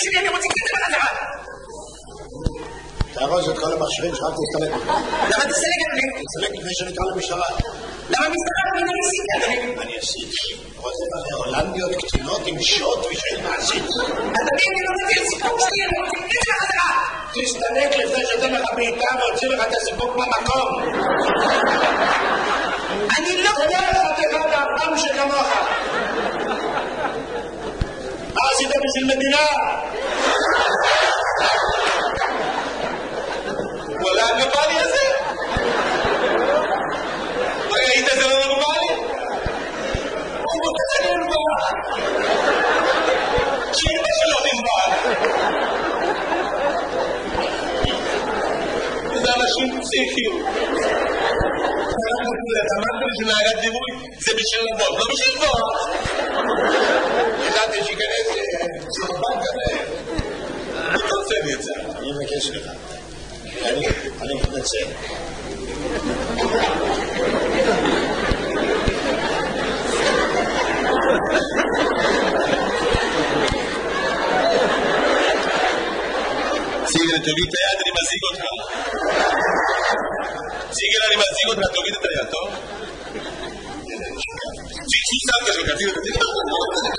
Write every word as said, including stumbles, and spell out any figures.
שלי, אני רוצה כסף בחזרה. תארוז את כל המכשירים שלך, תסתלק. למה תסתלק, אדוני? תסתלק לפני שנקרא למשטרה. למה המשטרה לא עשיתי, אדוני? אני עשיתי. רוצה להולנדיות קטינות עם שוט ושאין מעשית. אדוני, אני לא מביא סיפוק שלי, אני רוצה כסף בחזרה. תסתלק לפני שאתן לך בעיטה והוציא לך את הסיפוק במקום. אני לא... תודה לך תקרא מהפעם שכמוך. מה עשית בשביל מדינה? וואלה, הגבלי הזה? ראית זה לא נורמלי? הוא מוצא נורמל. שאימא שלו נורמל. זה אנשים פסיכיים. אמרת לי שנהגת דיבוי זה בשביל לבוא, לא בשביל לבוא. ידעתי שיכנס צורבן כזה. אני רוצה לי את זה. אני מבקש לך. אני מתנצל. סיגל, תוריד את היד, אני מזיג אותך. סיגל, אני מזיג אותך, תוריד את היד, טוב? ששמת שלך, תוריד את היד.